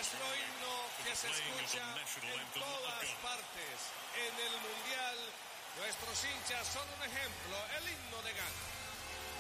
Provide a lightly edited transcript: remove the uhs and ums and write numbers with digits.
nuestro himno que se escucha en todas partes. En el Mundial, nuestros hinchas son un ejemplo, el himno de Ghana.